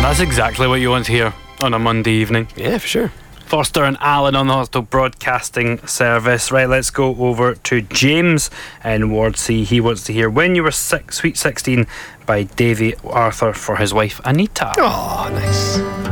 That's exactly what you want to hear on a Monday evening. Yeah, for sure. Foster and Allen on the Hostel Broadcasting Service. Right, let's go over to James in Ward C. He wants to hear When You Were Sweet 16 by Davy Arthur for his wife Anita. Oh, nice.